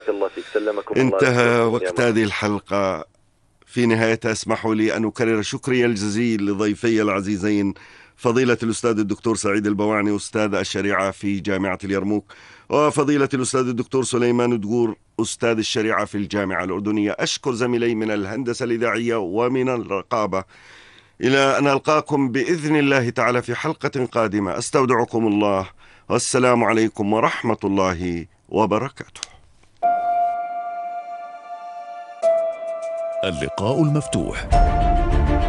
الله فيك، سلمكم الله. انتهى وقت هذه الحلقة. في نهايتها اسمحوا لي أن أكرر شكري الجزيل لضيفي العزيزين فضيلة الأستاذ الدكتور سعيد البواني أستاذ الشريعة في جامعة اليرموك، وفضيلة الأستاذ الدكتور سليمان دقور أستاذ الشريعة في الجامعة الأردنية. أشكر زميلي من الهندسة الإذاعية ومن الرقابة. إلى أن ألقاكم بإذن الله تعالى في حلقة قادمة، أستودعكم الله، والسلام عليكم ورحمة الله وبركاته. اللقاء المفتوح.